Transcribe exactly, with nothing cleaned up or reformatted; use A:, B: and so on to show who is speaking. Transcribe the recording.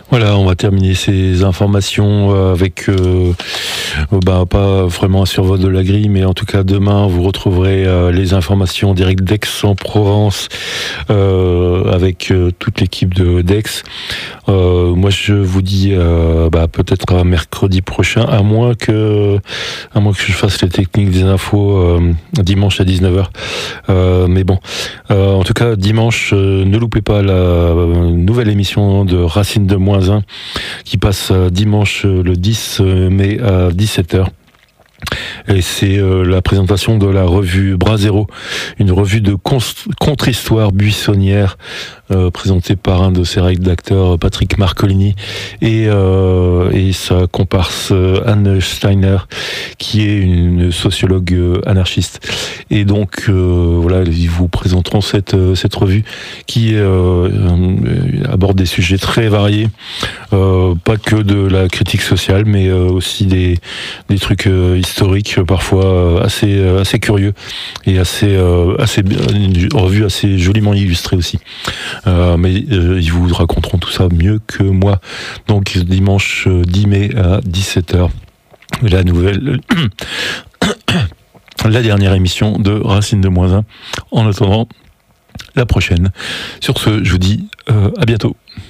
A: Voilà, on va terminer ces informations avec, euh, bah, pas vraiment un survol de la grille, mais en tout cas demain vous retrouverez euh, les informations directes d'Aix-en-Provence euh, avec euh, toute l'équipe de d'Aix. Euh, moi je vous dis euh, bah, peut-être à mercredi prochain, à moins que à moins que je fasse les techniques des infos euh, dimanche à dix-neuf heures. Euh, mais bon, euh, en tout cas dimanche, euh, ne loupez pas la euh, nouvelle émission de Racine de moins un qui passe dimanche le dix mai à dix-sept heures. Et c'est euh, la présentation de la revue Brasero, une revue de contre-histoire buissonnière euh, présentée par un de ses rédacteurs, Patrick Marcolini, et, euh, et sa comparse Anne Steiner, qui est une sociologue anarchiste. Et donc euh, voilà, ils vous présenteront cette, cette revue qui euh, aborde des sujets très variés, euh, pas que de la critique sociale, mais euh, aussi des, des trucs euh, historiques, parfois assez assez curieux et assez euh, assez une revue assez joliment illustrée aussi. Euh, mais euh, ils vous raconteront tout ça mieux que moi. Donc dimanche dix mai à dix-sept heures, la nouvelle la dernière émission de Racine de moins un. En attendant la prochaine. Sur ce, je vous dis euh, à bientôt.